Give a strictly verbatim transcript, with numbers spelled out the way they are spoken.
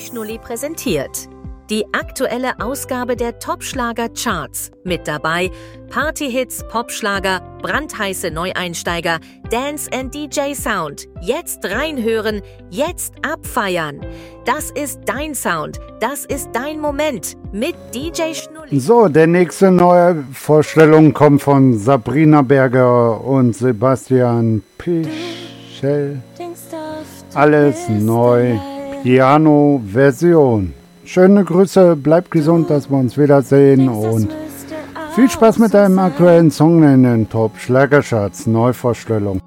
Schnulli präsentiert. Die aktuelle Ausgabe der Top-Schlager-Charts. Mit dabei Party-Hits, Popschlager, brandheiße Neueinsteiger, Dance and D J Sound. Jetzt reinhören, jetzt abfeiern. Das ist dein Sound, das ist dein Moment mit D J Schnulli. So, der nächste neue Vorstellung kommt von Sabrina Berger und Sebastian Pichel. Alles neu, Piano-Version. Schöne Grüße, bleibt gesund, dass wir uns wiedersehen und viel Spaß mit deinem aktuellen Song in den Top Schlagercharts Neuvorstellung.